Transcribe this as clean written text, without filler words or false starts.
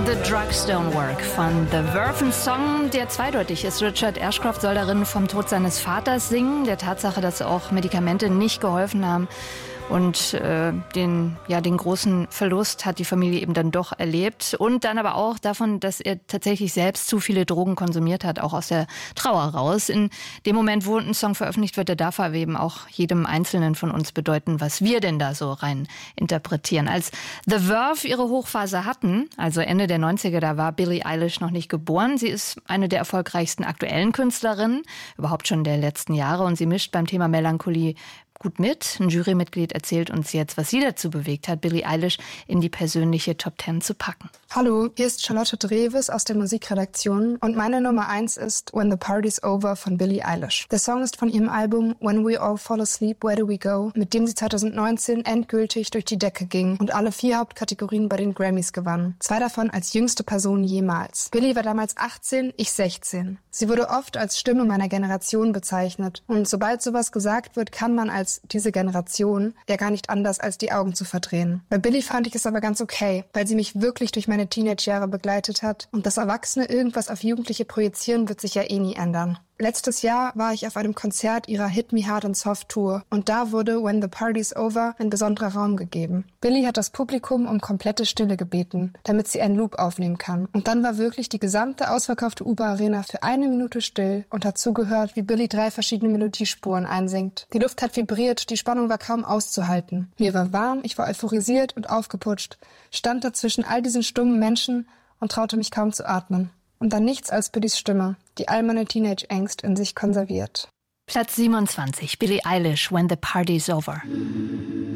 The Drugs Don't Work von The Verve, ein Song, der zweideutig ist. Richard Ashcroft soll darin vom Tod seines Vaters singen, der Tatsache, dass auch Medikamente nicht geholfen haben. Und den großen Verlust hat die Familie eben dann doch erlebt. Und dann aber auch davon, dass er tatsächlich selbst zu viele Drogen konsumiert hat, auch aus der Trauer raus. In dem Moment, wo ein Song veröffentlicht wird, der darf aber eben auch jedem Einzelnen von uns bedeuten, was wir denn da so rein interpretieren. Als The Verve ihre Hochphase hatten, also Ende der 90er, da war Billie Eilish noch nicht geboren. Sie ist eine der erfolgreichsten aktuellen Künstlerinnen, überhaupt schon der letzten Jahre. Und sie mischt beim Thema Melancholie gut mit. Ein Jurymitglied erzählt uns jetzt, was sie dazu bewegt hat, Billie Eilish in die persönliche Top 10 zu packen. Hallo, hier ist Charlotte Dreves aus der Musikredaktion und meine Nummer 1 ist When the Party's Over von Billie Eilish. Der Song ist von ihrem Album When We All Fall Asleep, Where Do We Go, mit dem sie 2019 endgültig durch die Decke ging und alle 4 Hauptkategorien bei den Grammys gewann. 2 davon als jüngste Person jemals. Billie war damals 18, ich 16. Sie wurde oft als Stimme meiner Generation bezeichnet und sobald sowas gesagt wird, kann man als diese Generation ja gar nicht anders, als die Augen zu verdrehen. Bei Billie fand ich es aber ganz okay, weil sie mich wirklich durch meine Teenage-Jahre begleitet hat und dass Erwachsene irgendwas auf Jugendliche projizieren, wird sich ja eh nie ändern. Letztes Jahr war ich auf einem Konzert ihrer Hit Me Hard and Soft Tour und da wurde When the Party's Over ein besonderer Raum gegeben. Billie hat das Publikum um komplette Stille gebeten, damit sie einen Loop aufnehmen kann. Und dann war wirklich die gesamte ausverkaufte Uber-Arena für 1 Minute still und hat zugehört, wie Billie 3 verschiedene Melodiespuren einsingt. Die Luft hat vibriert, die Spannung war kaum auszuhalten. Mir war warm, ich war euphorisiert und aufgeputscht, stand da zwischen all diesen stummen Menschen und traute mich kaum zu atmen. Und dann nichts als Billies Stimme, die all meine Teenage-Angst in sich konserviert. Platz 27, Billie Eilish, When the Party's Over.